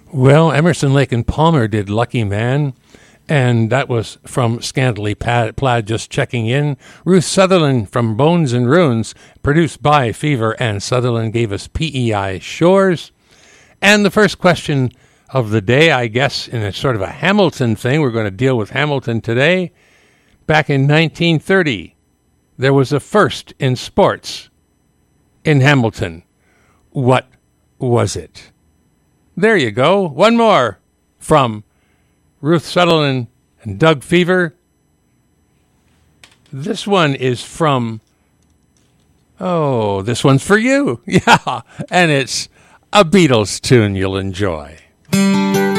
Well, Emerson, Lake and Palmer did Lucky Man, and that was from Scantily Plaid just checking in. Ruth Sutherland from Bones and Runes, produced by Fever, and Sutherland gave us PEI Shores. And the first question of the day, I guess, in a sort of a Hamilton thing, we're going to deal with Hamilton today. Back in 1930, there was a first in sports in Hamilton. What was it? There you go. One more from Ruth Sutherland and Doug Fever. This one is from, this one's for you. Yeah, and it's a Beatles tune you'll enjoy.